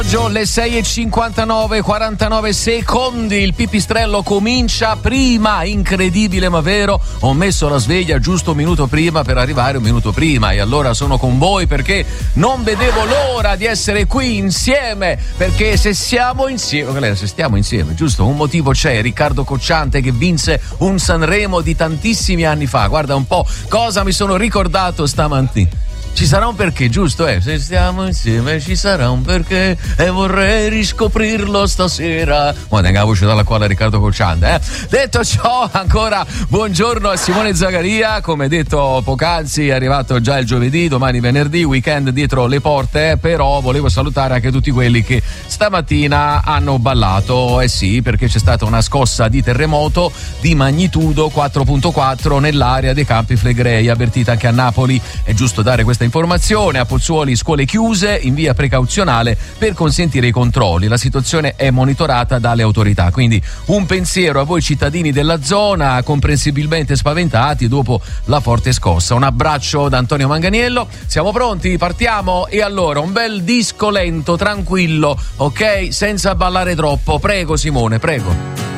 Le 6:59, 49 secondi, il pipistrello comincia prima, incredibile ma vero, ho messo la sveglia giusto un minuto prima per arrivare un minuto prima e allora sono con voi perché non vedevo l'ora di essere qui insieme, perché se stiamo insieme, giusto, un motivo c'è, Riccardo Cocciante che vinse un Sanremo di tantissimi anni fa, guarda un po' cosa mi sono ricordato stamattina. Ci sarà un perché, giusto? Se stiamo insieme ci sarà un perché e vorrei riscoprirlo stasera. Ma tenga la voce dalla quale Riccardo Cocciante, Detto ciò, ancora buongiorno a Simone Zagaria. Come detto poc'anzi, è arrivato già il giovedì, domani venerdì, weekend dietro le porte. Però volevo salutare anche tutti quelli che stamattina hanno ballato. Sì, perché c'è stata una scossa di terremoto di magnitudo 4.4 nell'area dei Campi Flegrei, avvertita anche a Napoli. È giusto dare questa informazione. A Pozzuoli scuole chiuse in via precauzionale per consentire i controlli. La situazione è monitorata dalle autorità, quindi un pensiero a voi cittadini della zona comprensibilmente spaventati dopo la forte scossa. Un abbraccio da Antonio Manganiello. Siamo pronti? Partiamo? E allora un bel disco lento, tranquillo, ok? Senza ballare troppo. Prego Simone, prego.